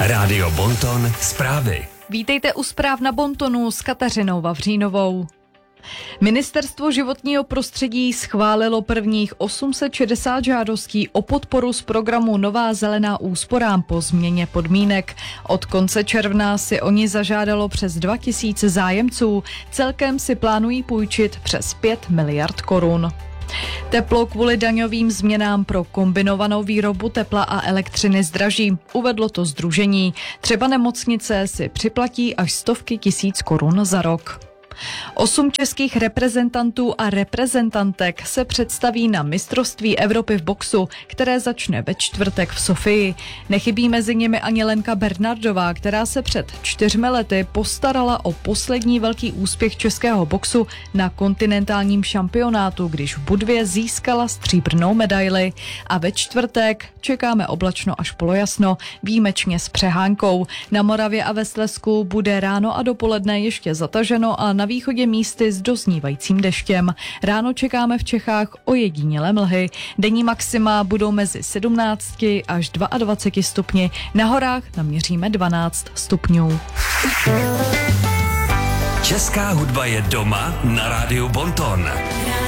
Rádio Bonton zprávy. Vítejte u zpráv na Bontonu s Kateřinou Vavřínovou. Ministerstvo životního prostředí schválilo prvních 860 žádostí o podporu z programu Nová zelená úsporám po změně podmínek. Od konce června si o ní zažádalo přes 2000 zájemců. Celkem si plánují půjčit přes 5 miliard korun. Teplo kvůli daňovým změnám pro kombinovanou výrobu tepla a elektřiny zdraží, uvedlo to sdružení. Třeba nemocnice si připlatí až stovky tisíc korun za rok. 8 českých reprezentantů a reprezentantek se představí na mistrovství Evropy v boxu, které začne ve čtvrtek v Sofii. Nechybí mezi nimi ani Lenka Bernardová, která se před 4 lety postarala o poslední velký úspěch českého boxu na kontinentálním šampionátu, když v Budvě získala stříbrnou medaili. A ve čtvrtek čekáme oblačno až polojasno, výjimečně s přehánkou. Na Moravě a ve Slezsku bude ráno a dopoledne ještě zataženo a na východě místy s doznívajícím deštěm. Ráno čekáme v Čechách ojedinělé mlhy. Denní maxima budou mezi 17 až 22 stupni. Na horách naměříme 12 stupňů. Česká hudba je doma na Rádiu Bonton.